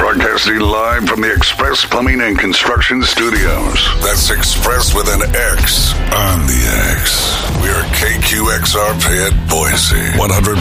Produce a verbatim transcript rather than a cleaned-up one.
Broadcasting live from the Express Plumbing and Construction Studios. That's Express with an X on the X. We are K Q X R P at Boise. one hundred